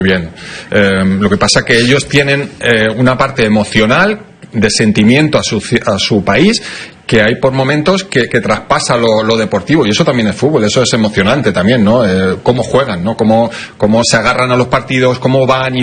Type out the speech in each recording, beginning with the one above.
bien. Lo que pasa que ellos tienen una parte emocional de sentimiento a su país, que hay por momentos que traspasa lo deportivo, y eso también es fútbol, eso es emocionante también, ¿no? Cómo juegan, ¿no? Cómo se agarran a los partidos, cómo van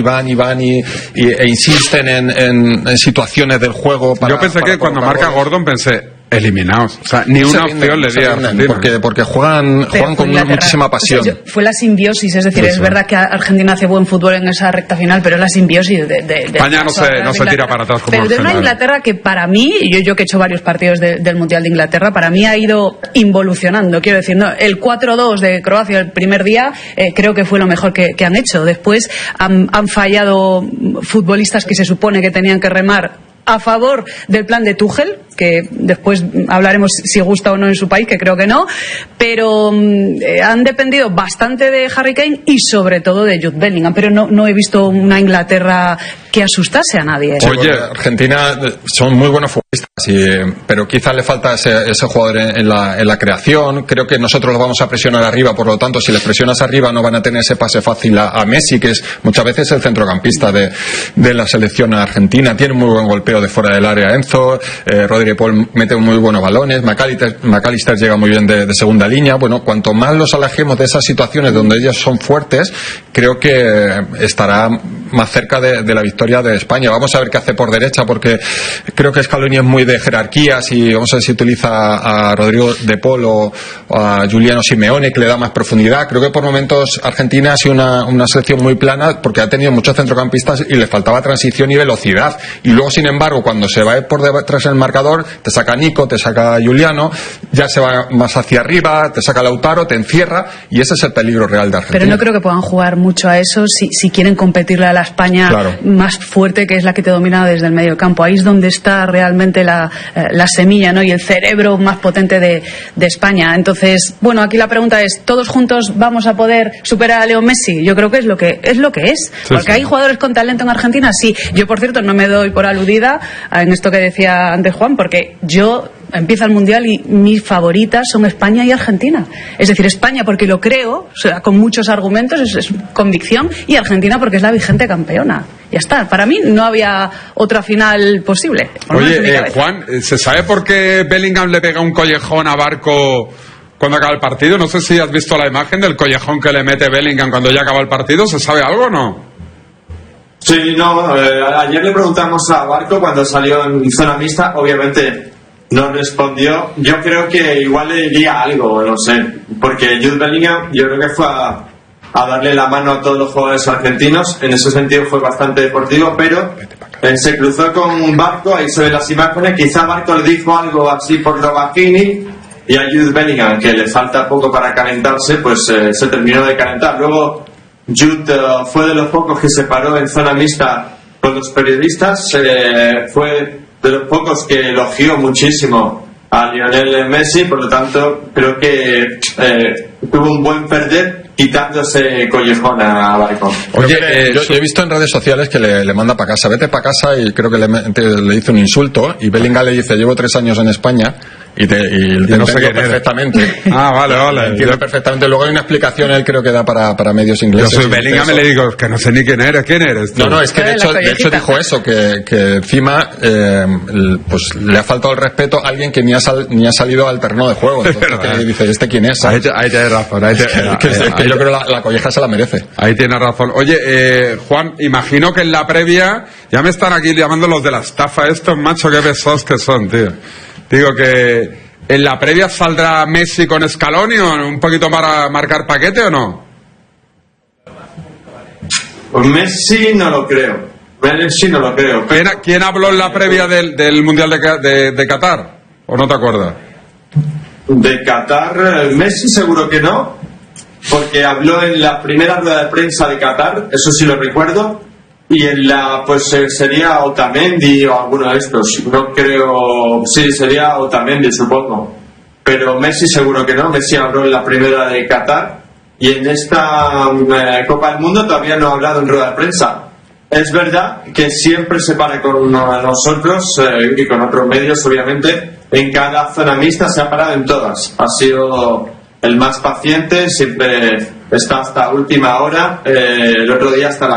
e insisten en situaciones del juego. Yo pensé que cuando marca Gordon pensé, eliminados, o sea, ni una opción le di a Argentina. Porque juegan con muchísima pasión. Fue la simbiosis, es decir, es verdad que Argentina hace buen fútbol en esa recta final, pero es la simbiosis de España no se tira para atrás como pero de una Inglaterra que para mí, yo que he hecho varios partidos del Mundial de Inglaterra, para mí ha ido involucionando, quiero decir, ¿no? El 4-2 de Croacia el primer día creo que fue lo mejor que han hecho. Después han fallado futbolistas que se supone que tenían que remar a favor del plan de Tuchel, que después hablaremos si gusta o no en su país, que creo que no, pero han dependido bastante de Harry Kane y sobre todo de Jude Bellingham, pero no he visto una Inglaterra que asustase a nadie. Oye, Argentina son muy buenos futbolistas, pero quizás le falta ese jugador en la creación. Creo que nosotros los vamos a presionar arriba, por lo tanto, si les presionas arriba no van a tener ese pase fácil a Messi, que es muchas veces el centrocampista de la selección argentina. Tiene muy buen golpeo de fuera del área Enzo, Rodri Paul mete muy buenos balones, McAllister llega muy bien de segunda línea. Bueno, cuanto más los alejemos de esas situaciones donde ellos son fuertes, creo que estará más cerca de la victoria de España. Vamos a ver qué hace por derecha, porque creo que Scaloni es muy de jerarquías, y vamos a ver si utiliza a Rodrigo de Paul o a Giuliano Simeone, que le da más profundidad. Creo que por momentos Argentina ha sido una selección muy plana, porque ha tenido muchos centrocampistas y le faltaba transición y velocidad, y luego sin embargo cuando se va por detrás del marcador te saca Nico, te saca Giuliano, ya se va más hacia arriba, te saca Lautaro, te encierra, y ese es el peligro real de Argentina. Pero no creo que puedan jugar mucho a eso si quieren competirle a la España más fuerte, que es la que te domina desde el medio campo. Ahí es donde está realmente la semilla, ¿no? Y el cerebro más potente de España. Entonces, bueno, aquí la pregunta es, ¿todos juntos vamos a poder superar a Leo Messi? Yo creo que es lo que es. Porque hay jugadores con talento en Argentina, sí. Yo, por cierto, no me doy por aludida en esto que decía antes Juan, porque empieza el Mundial y mis favoritas son España y Argentina. Es decir, España porque lo creo, o sea, con muchos argumentos, es convicción, y Argentina porque es la vigente campeona. Ya está. Para mí no había otra final posible. Oye, Juan, ¿se sabe por qué Bellingham le pega un collejón a Barco cuando acaba el partido? No sé si has visto la imagen del collejón que le mete Bellingham cuando ya acaba el partido. ¿Se sabe algo o no? Sí, no. Ayer le preguntamos a Barco cuando salió en zona mixta. Obviamente no respondió. Yo creo que igual le diría algo, no sé, porque Jude Bellingham yo creo que fue a darle la mano a todos los jugadores argentinos. En ese sentido fue bastante deportivo, pero se cruzó con Barco, ahí se ven las imágenes. Quizá Barco le dijo algo así por lo bajini, y a Jude Bellingham, que le falta poco para calentarse, pues se terminó de calentar. Luego Jude fue de los pocos que se paró en zona mixta con los periodistas, fue de los pocos que elogió muchísimo a Lionel Messi, por lo tanto creo que tuvo un buen perder quitándose collejón a Barco. Oye, yo he visto en redes sociales que le manda para casa, vete para casa, y creo que le hizo un insulto, y Bellingham le dice, llevo 3 años en España y te no sé perfectamente. Vale. Entiendo perfectamente. Luego hay una explicación, él creo que da para medios ingleses. Yo soy Bellingham, me le digo, que no sé ni quién eres tú? No, es que de hecho dijo eso, que encima pues le ha faltado el respeto a alguien que ni ha salido al terreno de juego. Entonces que dice, ¿este quién es? Ahí tienes razón. Que yo creo que la colleja se la merece. Ahí tienes razón. Oye, Juan, imagino que en la previa, ya me están aquí llamando los de la estafa, estos machos, qué pesados que son, tío. Digo que en la previa saldrá Messi con Scaloni, o un poquito para marcar paquete, ¿o no? Pues Messi no lo creo. ¿Quién habló en la previa del Mundial de Qatar? ¿O no te acuerdas? De Qatar, Messi seguro que no, porque habló en la primera rueda de prensa de Qatar, eso sí lo recuerdo. Y en la, pues sería Otamendi o alguno de estos. No creo. Sí, sería Otamendi, supongo. Pero Messi seguro que no. Messi habló en la primera de Qatar. Y en esta Copa del Mundo todavía no ha hablado en rueda de prensa. Es verdad que siempre se para con nosotros y con otros medios, obviamente. En cada zona mixta se ha parado en todas. Ha sido el más paciente, siempre está hasta última hora, el otro día hasta la